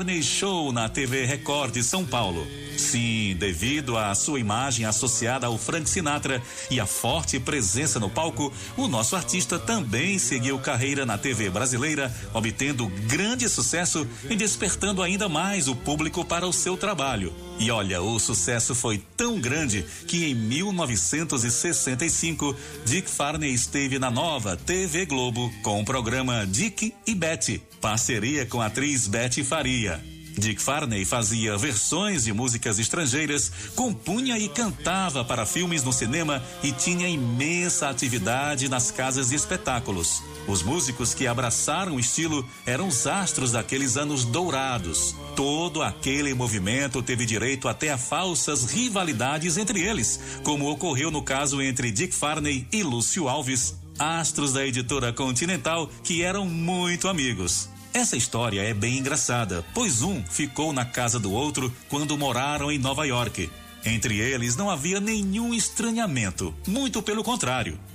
Show na TV Record de São Paulo. Sim, devido à sua imagem associada ao Frank Sinatra e a forte presença no palco, o nosso artista também seguiu carreira na TV brasileira, obtendo grande sucesso e despertando ainda mais o público para o seu trabalho. E olha, o sucesso foi tão grande que em 1965, Dick Farney esteve na nova TV Globo com o programa Dick e Betty, parceria com a atriz Betty Faria. Dick Farney fazia versões de músicas estrangeiras, compunha e cantava para filmes no cinema e tinha imensa atividade nas casas de espetáculos. Os músicos que abraçaram o estilo eram os astros daqueles anos dourados. Todo aquele movimento teve direito até a falsas rivalidades entre eles, como ocorreu no caso entre Dick Farney e Lúcio Alves, astros da editora Continental que eram muito amigos. Essa história é bem engraçada, pois um ficou na casa do outro quando moraram em Nova York. Entre eles não havia nenhum estranhamento, muito pelo contrário.